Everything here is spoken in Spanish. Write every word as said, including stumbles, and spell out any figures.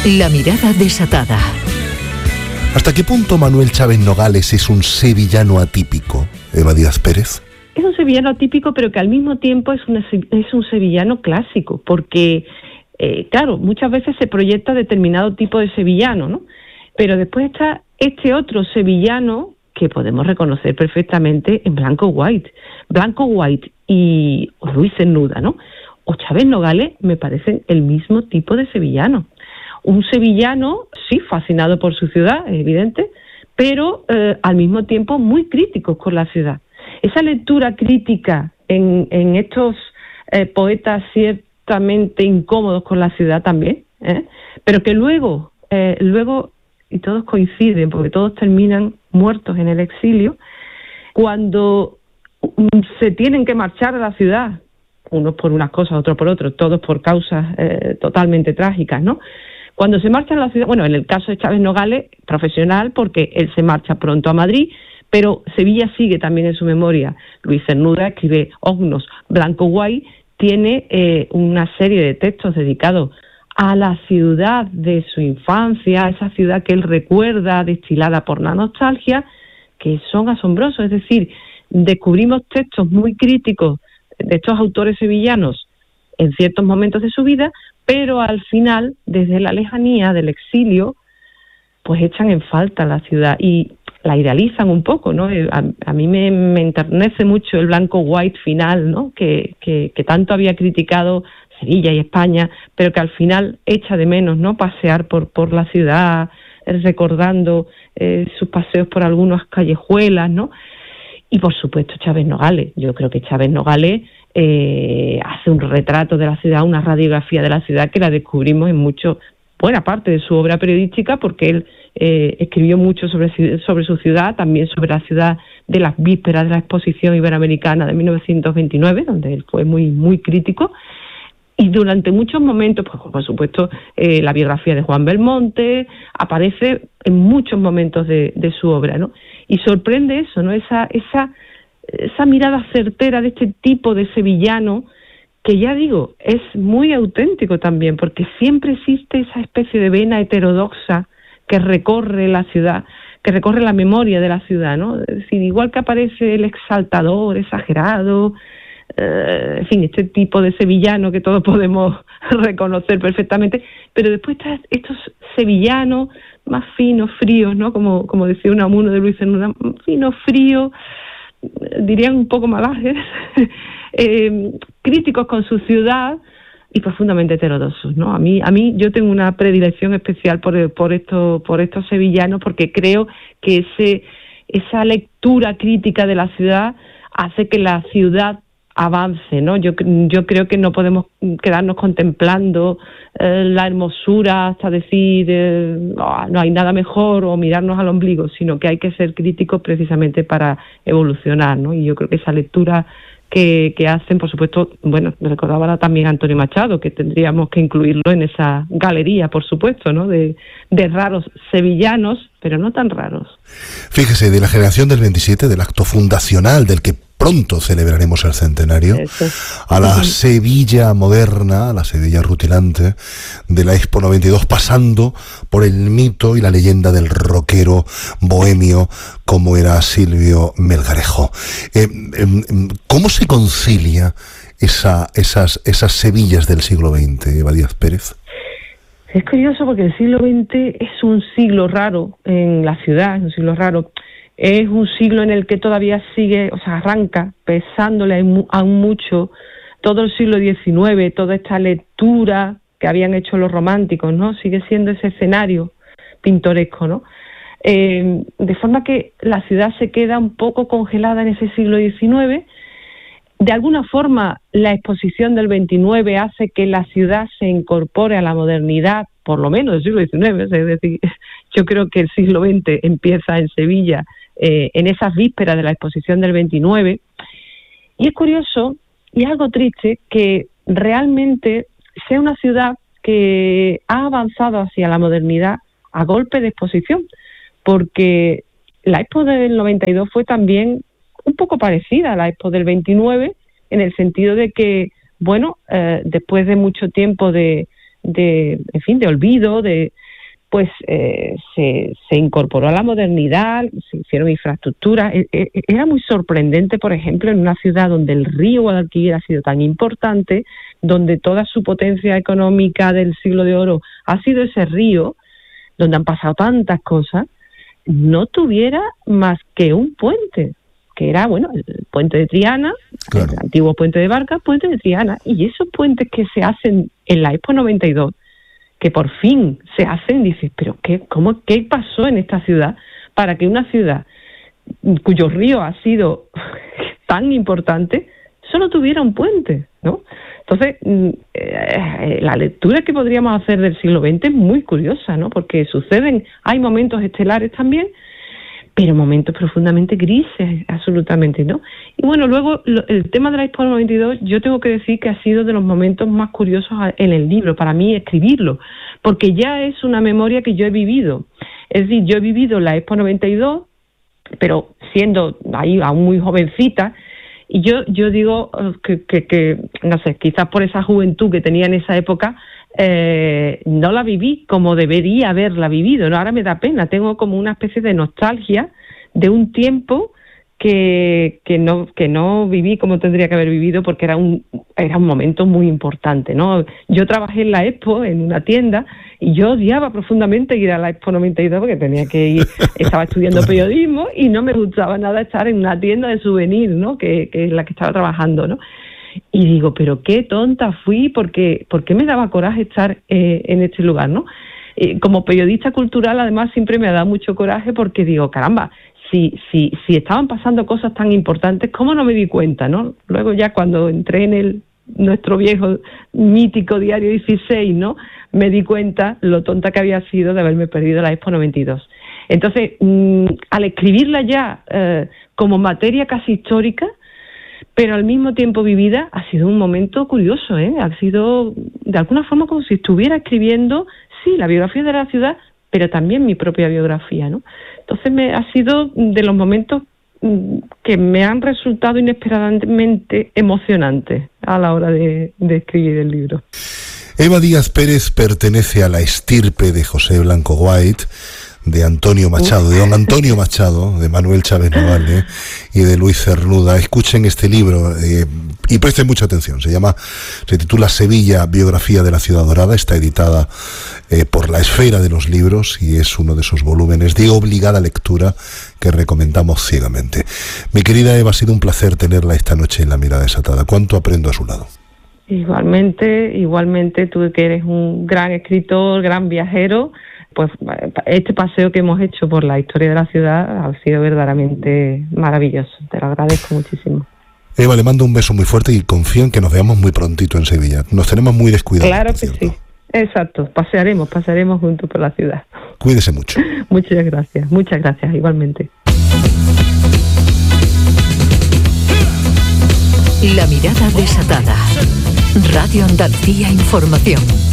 La mirada desatada. ¿Hasta qué punto Manuel Chávez Nogales es un sevillano atípico, Eva Díaz Pérez? Es un sevillano atípico, pero que al mismo tiempo es, una, es un sevillano clásico, porque, eh, claro, muchas veces se proyecta determinado tipo de sevillano, ¿no? Pero después está este otro sevillano que podemos reconocer perfectamente en Blanco White. Blanco White y Luis Cernuda, ¿no? O Chávez Nogales me parecen el mismo tipo de sevillano. Un sevillano, sí, fascinado por su ciudad, es evidente, pero eh, al mismo tiempo muy crítico con la ciudad. Esa lectura crítica en, en estos eh, poetas ciertamente incómodos con la ciudad también, ¿eh? pero que luego, eh, luego, y todos coinciden, porque todos terminan muertos en el exilio, cuando um, se tienen que marchar a la ciudad, unos por unas cosas, otros por otros, todos por causas eh, totalmente trágicas, ¿no? Cuando se marcha a la ciudad, bueno, en el caso de Chávez Nogales, profesional, porque él se marcha pronto a Madrid, pero Sevilla sigue también en su memoria. Luis Cernuda escribe Ognos. Blanco White tiene eh, una serie de textos dedicados a la ciudad de su infancia, a esa ciudad que él recuerda, destilada por la nostalgia, que son asombrosos. Es decir, descubrimos textos muy críticos de estos autores sevillanos en ciertos momentos de su vida, pero al final, desde la lejanía del exilio, pues echan en falta la ciudad y la idealizan un poco, ¿no? A, a mí me, me enternece mucho el Blanco White final, ¿no? Que, que, que tanto había criticado Sevilla y España, pero que al final echa de menos, ¿no? Pasear por, por la ciudad, recordando eh, sus paseos por algunas callejuelas, ¿no? Y por supuesto Chávez Nogales. Yo creo que Chávez Nogales eh, hace un retrato de la ciudad, una radiografía de la ciudad que la descubrimos en mucho, buena parte de su obra periodística, porque él eh, escribió mucho sobre, sobre su ciudad, también sobre la ciudad de las vísperas de la Exposición Iberoamericana de mil novecientos veintinueve, donde él fue muy, muy crítico. Y durante muchos momentos, pues por supuesto, eh, la biografía de Juan Belmonte aparece en muchos momentos de, de su obra, ¿no? Y sorprende eso, ¿no? Esa, esa, esa mirada certera de este tipo de sevillano, que ya digo, es muy auténtico también, porque siempre existe esa especie de vena heterodoxa que recorre la ciudad, que recorre la memoria de la ciudad, ¿no? Es decir, igual que aparece el exaltador, exagerado, Uh, en fin, este tipo de sevillano que todos podemos reconocer perfectamente, pero después está estos sevillanos más finos, fríos, ¿no? Como, como decía Unamuno de Luis Cernuda, finos, fríos, dirían un poco malajes, eh, críticos con su ciudad y profundamente heterodoxos, ¿no? A mí, a mí yo tengo una predilección especial por, por, estos, por estos sevillanos, porque creo que ese, esa lectura crítica de la ciudad hace que la ciudad avance, ¿no? Yo, yo creo que no podemos quedarnos contemplando eh, la hermosura hasta decir eh, oh, no hay nada mejor o mirarnos al ombligo, sino que hay que ser críticos precisamente para evolucionar, ¿no? Y yo creo que esa lectura que, que hacen, por supuesto, bueno, me recordaba también Antonio Machado, que tendríamos que incluirlo en esa galería, por supuesto, ¿no? De, de raros sevillanos, pero no tan raros. Fíjese, de la generación del veintisiete, del acto fundacional, del que pronto celebraremos el centenario, Eso. a la Sevilla moderna, a la Sevilla rutilante de la Expo noventa y dos, pasando por el mito y la leyenda del rockero bohemio como era Silvio Melgarejo. Eh, eh, ¿Cómo se concilia esa, esas, esas Sevillas del siglo veinte, Eva Díaz Pérez? Es curioso porque el siglo veinte es un siglo raro en la ciudad, es un siglo raro. Es un siglo en el que todavía sigue, o sea, arranca pesándole aún mucho todo el siglo diecinueve, toda esta lectura que habían hecho los románticos, ¿no? Sigue siendo ese escenario pintoresco, ¿no? Eh, de forma que la ciudad se queda un poco congelada en ese siglo diecinueve. De alguna forma, la exposición del veintinueve hace que la ciudad se incorpore a la modernidad, por lo menos del siglo diecinueve, es decir, yo creo que el siglo veinte empieza en Sevilla, Eh, en esas vísperas de la exposición del veintinueve, y es curioso y es algo triste que realmente sea una ciudad que ha avanzado hacia la modernidad a golpe de exposición, porque la Expo del noventa y dos fue también un poco parecida a la Expo del veintinueve, en el sentido de que, bueno, eh, después de mucho tiempo de, de en fin, de olvido, de pues eh, se, se incorporó a la modernidad, se hicieron infraestructuras. E, e, era muy sorprendente, por ejemplo, en una ciudad donde el río Guadalquivir ha sido tan importante, donde toda su potencia económica del siglo de oro ha sido ese río, donde han pasado tantas cosas, no tuviera más que un puente, que era, bueno, el puente de Triana, claro. El antiguo puente de Barca, puente de Triana, y esos puentes que se hacen en la Expo noventa y dos, que por fin se hacen, dices, pero qué, cómo, ¿qué pasó en esta ciudad para que una ciudad cuyo río ha sido tan importante solo tuviera un puente, ¿no? Entonces, eh, la lectura que podríamos hacer del siglo veinte es muy curiosa, ¿no? Porque suceden, hay momentos estelares también, pero momentos profundamente grises, absolutamente, ¿no? Y bueno, luego lo, el tema de la Expo noventa y dos, yo tengo que decir que ha sido de los momentos más curiosos en el libro, para mí escribirlo, porque ya es una memoria que yo he vivido. Es decir, yo he vivido la Expo noventa y dos, pero siendo ahí aún muy jovencita, y yo yo digo que, que, que, no sé, quizás por esa juventud que tenía en esa época, eh, no la viví como debería haberla vivido, ¿no? Ahora me da pena, tengo como una especie de nostalgia de un tiempo que que no que no viví como tendría que haber vivido, porque era un era un momento muy importante, ¿no? Yo trabajé en la Expo, en una tienda, y yo odiaba profundamente ir a la Expo noventa y dos porque tenía que ir, estaba estudiando periodismo y no me gustaba nada estar en una tienda de souvenirs, ¿no? Que, que es la que estaba trabajando, ¿no? Y digo, pero qué tonta fui, porque ¿por qué me daba coraje estar eh, en este lugar, ¿no? Eh, como periodista cultural, además, siempre me ha dado mucho coraje, porque digo, caramba, si si si estaban pasando cosas tan importantes, ¿cómo no me di cuenta, no? Luego ya cuando entré en el nuestro viejo mítico Diario dieciséis, ¿no?, me di cuenta lo tonta que había sido de haberme perdido la Expo noventa y dos. Entonces, mmm, al escribirla ya eh, como materia casi histórica, pero al mismo tiempo vivida, ha sido un momento curioso, ¿eh? Ha sido de alguna forma como si estuviera escribiendo, sí, la biografía de la ciudad, pero también mi propia biografía, ¿no? Entonces me ha sido de los momentos que me han resultado inesperadamente emocionantes a la hora de, de escribir el libro. Eva Díaz Pérez pertenece a la estirpe de José Blanco White, de Antonio Machado, de don Antonio Machado, de Manuel Chávez Navale y de Luis Cernuda. Escuchen este libro eh, y presten mucha atención. Se llama, se titula Sevilla, biografía de la ciudad dorada. Está editada eh, por La Esfera de los Libros y es uno de esos volúmenes de obligada lectura que recomendamos ciegamente. Mi querida Eva, ha sido un placer tenerla esta noche en La Mirada Desatada. ¿Cuánto aprendo a su lado? Igualmente, igualmente, tú que eres un gran escritor, gran viajero, pues este paseo que hemos hecho por la historia de la ciudad ha sido verdaderamente maravilloso. Te lo agradezco muchísimo. Eva, le mando un beso muy fuerte y confío en que nos veamos muy prontito en Sevilla. Nos tenemos muy descuidados. Claro que sí. Exacto. Pasearemos, pasearemos juntos por la ciudad. Cuídese mucho. Muchas gracias. Muchas gracias, igualmente. La Mirada Desatada. Radio Andalucía Información.